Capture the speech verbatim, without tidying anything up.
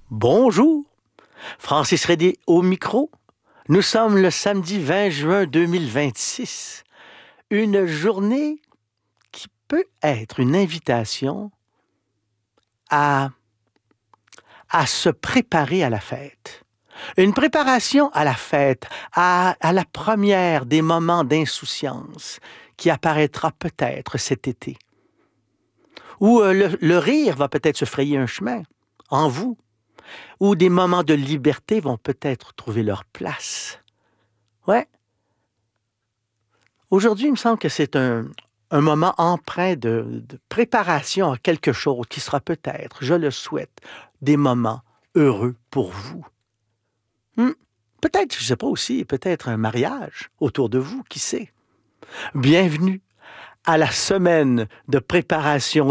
Bonjour, Francis Redé au micro. Nous sommes le samedi vingt juin deux mille vingt-six. Une journée qui peut être une invitation à, à se préparer à la fête. Une préparation à la fête, à, à la première des moments d'insouciance qui apparaîtra peut-être cet été. Où euh, le, le rire va peut-être se frayer un chemin en vous, où des moments de liberté vont peut-être trouver leur place. Ouais. Aujourd'hui, il me semble que c'est un, un moment empreint de, de préparation à quelque chose qui sera peut-être, je le souhaite, des moments heureux pour vous. Hmm. Peut-être, je ne sais pas aussi, peut-être un mariage autour de vous, qui sait. Bienvenue à la semaine de préparation